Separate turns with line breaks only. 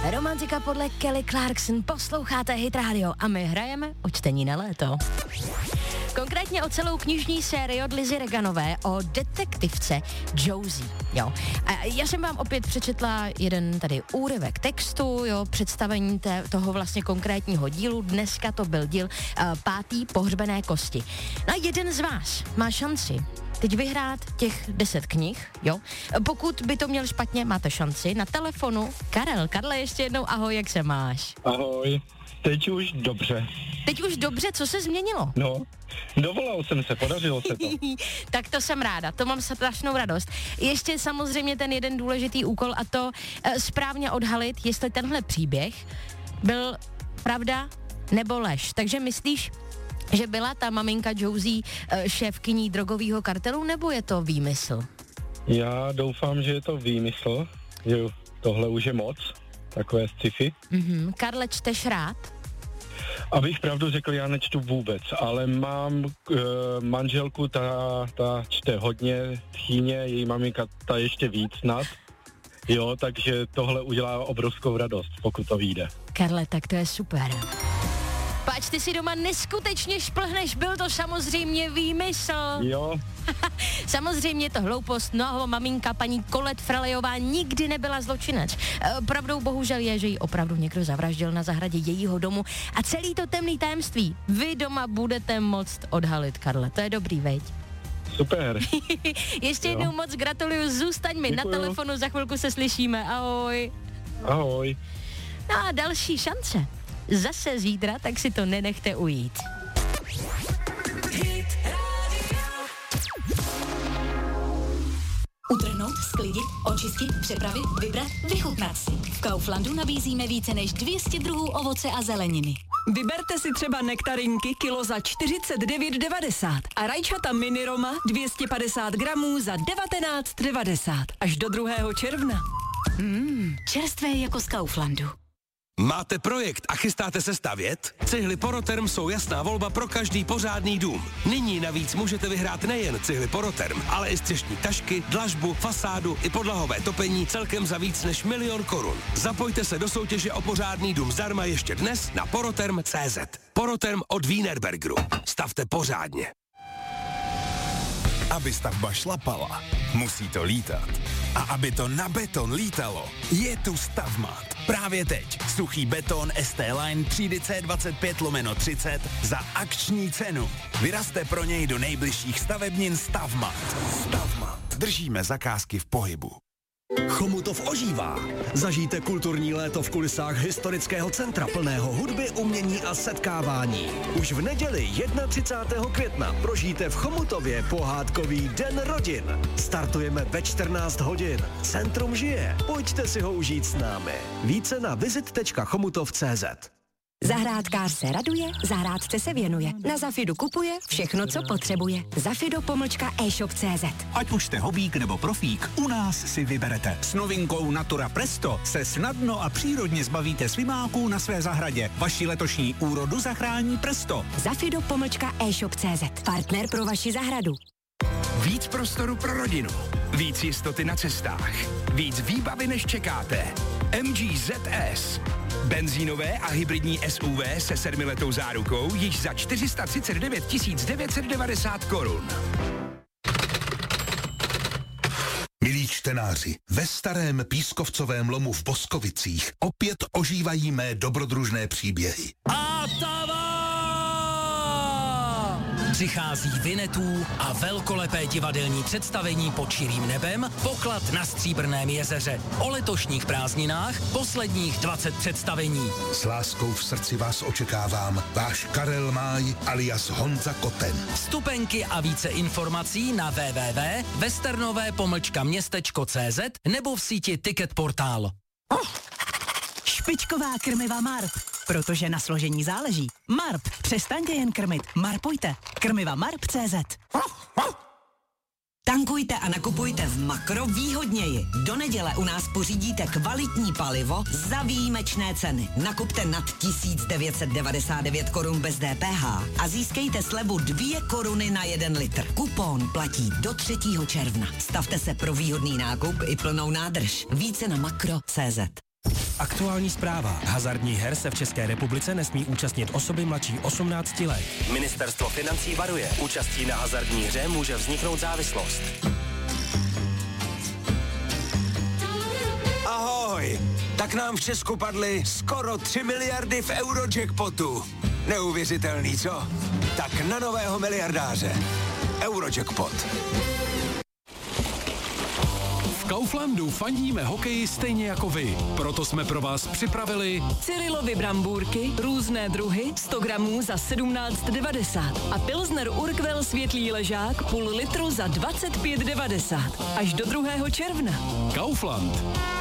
Romantika podle Kelly Clarkson, posloucháte Hit Radio a my hrajeme o čtení na léto. Konkrétně o celou knižní sérii od Lizy Reganové o detektivce Josie, jo. A já jsem vám opět přečetla jeden tady úryvek textu, jo, představení toho vlastně konkrétního dílu. Dneska to byl díl 5. Pohřbené kosti. No a jeden z vás má šanci teď vyhrát těch 10 knih, jo. Pokud by to měl špatně, máte šanci. Na telefonu Karel. Karle, ještě jednou ahoj, jak se máš?
Ahoj, teď už dobře.
Teď už dobře, co se změnilo?
No, dovolal jsem se, podařilo se to.
Tak to jsem ráda, to mám strašnou radost. Ještě samozřejmě ten jeden důležitý úkol a to správně odhalit, jestli tenhle příběh byl pravda nebo lež. Takže myslíš, že byla ta maminka Josie šéfkyní drogového kartelu, nebo je to výmysl?
Já doufám, že je to výmysl, že tohle už je moc, takové sci-fi.
Karle, čteš rád?
Abych pravdu řekl, já nečtu vůbec, ale mám manželku, ta čte hodně, tchýně, její maminka ta ještě víc snad. Jo, takže tohle udělá obrovskou radost, pokud to vyjde.
Karle, tak to je super. Páč, ty si doma neskutečně šplhneš, byl to samozřejmě výmysl.
Jo.
Samozřejmě je to hloupost, no maminka paní Colette Fralejová nikdy nebyla zločinec. Pravdou bohužel je, že ji opravdu někdo zavraždil na zahradě jejího domu a celý to temný tajemství vy doma budete moct odhalit, Karle. To je dobrý, veď?
Super.
Ještě jednou moc gratuluju, zůstaň mi na telefonu, za chvilku se slyšíme, ahoj.
Ahoj.
No a další šance. Zase zítra, tak si to nenechte ujít.
Utrhnout, sklidit, očistit, přepravit, vybrat, vychutnat si. V Kauflandu nabízíme více než 200 druhů ovoce a zeleniny.
Vyberte si třeba nektarinky kilo za 49,90 a rajčata mini Roma 250 gramů za 19,90 až do 2. června.
Čerstvé jako z Kauflandu.
Máte projekt a chystáte se stavět? Cihly Poroterm jsou jasná volba pro každý pořádný dům. Nyní navíc můžete vyhrát nejen cihly Poroterm, ale i střešní tašky, dlažbu, fasádu i podlahové topení celkem za víc než 1 000 000 korun. Zapojte se do soutěže o pořádný dům zdarma ještě dnes na poroterm.cz. Poroterm od Wienerbergeru. Stavte pořádně.
Aby stavba šlapala, musí to lítat. A aby to na beton lítalo, je tu Stavmat. Právě teď suchý beton ST-Line třídy C25/30 za akční cenu. Vyrazte pro něj do nejbližších stavebnin Stavmat. Stavmat. Držíme zakázky v pohybu.
Chomutov ožívá. Zažijte kulturní léto v kulisách historického centra plného hudby, umění a setkávání. Už v neděli 31. května prožijte v Chomutově pohádkový Den rodin. Startujeme ve 14 hodin. Centrum žije. Pojďte si ho užít s námi. Více na visit.chomutov.cz.
Zahrádkář se raduje, zahrádce se věnuje. Na Zafidu kupuje všechno, co potřebuje. Zafido-e-shop.cz.
Ať už jste hobík nebo profík, u nás si vyberete. S novinkou Natura Presto se snadno a přírodně zbavíte svimáků na své zahradě. Vaši letošní úrodu zachrání Presto.
Zafido-e-shop.cz. Partner pro vaši zahradu.
Víc prostoru pro rodinu. Víc jistoty na cestách. Víc výbavy, než čekáte. MG ZS. Benzínové a hybridní SUV se 7letou zárukou již za 439 990 korun.
Milí čtenáři, ve starém pískovcovém lomu v Boskovicích opět ožívají mé dobrodružné příběhy.
Přichází Vinetů a velkolepé divadelní představení Pod širým nebem, Poklad na Stříbrném jezeře. O letošních prázdninách posledních 20 představení.
S láskou v srdci vás očekávám, váš Karel Máj alias Honza Koten.
Vstupenky a více informací na www.westernové-městečko.cz nebo v síti Ticket Portál.
Špičková krmiva Marp, protože na složení záleží. Marp, přestaňte jen krmit, marpujte. Krmiva Marp.cz.
Tankujte a nakupujte v Makro výhodněji. Do neděle u nás pořídíte kvalitní palivo za výjimečné ceny. Nakupte nad 1999 korun bez DPH a získejte slevu 2 koruny na 1 litr. Kupon platí do 3. června. Stavte se pro výhodný nákup i plnou nádrž. Více na Makro.cz.
Aktuální zpráva. Hazardních her se v České republice nesmí účastnit osoby mladší 18 let. Ministerstvo financí varuje. Účastí na hazardní hře může vzniknout závislost.
Ahoj! Tak nám v Česku padly skoro 3 miliardy v Eurojackpotu. Neuvěřitelný, co? Tak na nového miliardáře. Eurojackpot.
V Kauflandu fandíme hokeji stejně jako vy. Proto jsme pro vás připravili
Cyrilovy brambůrky, různé druhy, 100 gramů za 17,90 a Pilsner Urquell světlý ležák půl litru za 25,90. Až do 2. června.
Kaufland.